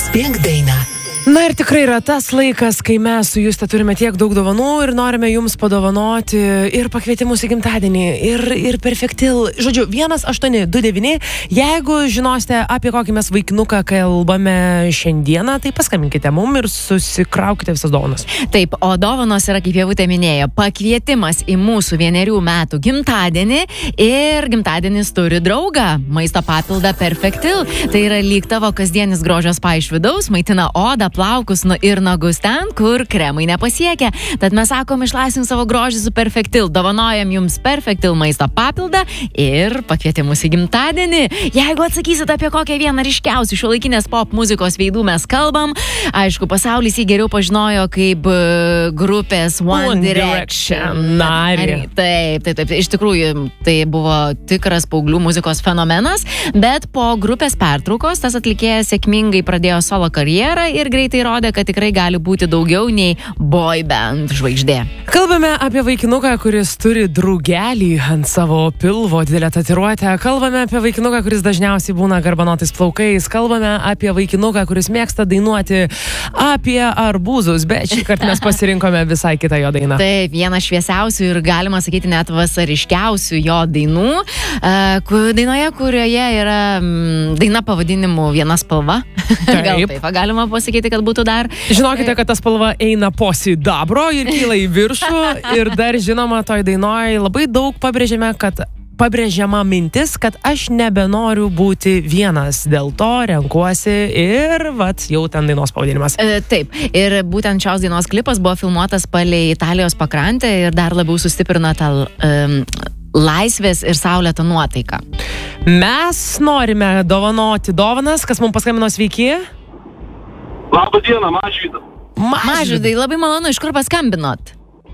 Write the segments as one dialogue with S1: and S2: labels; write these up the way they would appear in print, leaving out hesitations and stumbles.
S1: Spink dainą.
S2: Na ir tikrai yra tas laikas, kai mes su Juste turime tiek daug dovanų ir norime jums padovanoti ir pakvietimus į gimtadienį, ir Perfektil. Žodžiu, 1829. Jeigu žinosite, apie kokį mes vaikinuką kalbame šiandieną, tai paskambinkite mum ir susikraukite visas dovanas.
S3: Taip, o dovanos yra, kaip Ievutė minėjo, pakvietimas į mūsų 1 metų gimtadienį ir gimtadienis turi draugą, maisto papildą Perfektil. Tai yra lyg tavo kasdienis grožio spa iš vidaus, maitina odą, plaukus ir nagus ten, kur kremai nepasiekia. Tad mes sakom, išlaisvink savo grožį su Perfektil. Dovanojam jums Perfektil maisto papildą ir pakvietimus į gimtadienį. Jeigu atsakysit, apie kokią vieną ryškiausių šiuolaikinės pop muzikos veidų mes kalbam, aišku, pasaulis jį geriau pažinojo kaip grupės One Direction narį. Taip. Iš tikrųjų, tai buvo tikras paauglių muzikos fenomenas, bet po grupės pertraukos tas atlikėjas sėkmingai pradėjo solo karjerą ir greitai rodė, kad tikrai gali būti daugiau nei boy band žvaigždė.
S2: Kalbame apie vaikinuką, kuris turi drugelį ant savo pilvo, didelę tatuiruotę. Kalbame apie vaikinuką, kuris dažniausiai būna garbanotais plaukais. Kalbame apie vaikinuką, kuris mėgsta dainuoti apie arbūzus, bet šį kartą mes pasirinkome visai kitą jo dainą.
S3: Taip, viena šviesiausių ir galima sakyti net vasariškiausių jo dainų. Dainoje, kurioje yra daina pavadinimu Viena spalva. Gal taip, galima pasakyti, kad būtų dar.
S2: Žinokite, kad ta spalva eina po sidabro ir kyla į viršų. Ir dar, žinoma, toj dainoj labai daug pabrėžiama mintis, kad aš nebenoriu būti vienas. Dėl to renkuosi ir jau ten dainos pavadinimas.
S3: Taip, ir būtent šios dainos klipas buvo filmuotas palei Italijos pakrantę ir dar labiau sustiprina tą laisvės ir saulėtą nuotaiką.
S2: Mes norime dovanoti dovanas, kas mums paskambino, sveiki.
S4: Labą dieną, Mažvydas.
S3: Mažvydai, labai malonu, iš kur paskambinot?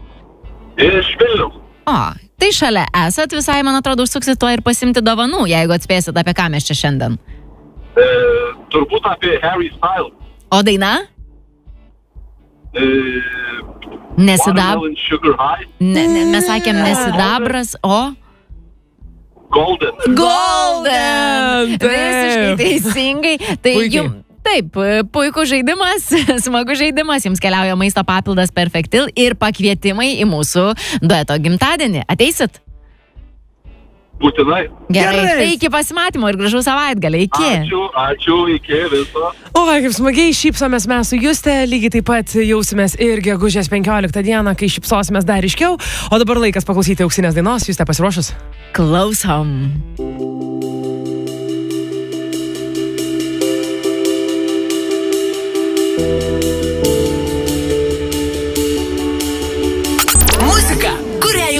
S4: Iš Vilniaus.
S3: O, tai šalia esat, visai, man atrodo, užsuksit tuo ir pasimti dovanų, jeigu atspėsit, apie ką mes čia šiandien.
S4: Turbūt apie Harry Styles.
S3: O daina?
S4: Watermelon Sugar High.
S3: Mes sakėm nesidabras, o?
S4: Golden.
S3: Visiškai teisingai. Tai jums... Taip, puikus žaidimas, smagus žaidimas, jums keliauja maisto papildas Perfektil ir pakvietimai į mūsų dueto gimtadienį. Ateisit?
S4: Būtinai.
S3: Gerai. Tai iki pasimatymo ir gražų savaitgalį. Iki.
S4: Ačiū, iki viso.
S2: O, kaip smagiai šypsomės mes su Juste, lygiai taip pat jausimės ir gegužės 15 dieną, kai šypsosimės dar ryškiau. O dabar laikas paklausyti auksinės dainos. Juste, pasiruošus?
S3: Klausom.
S1: Muzika, kurią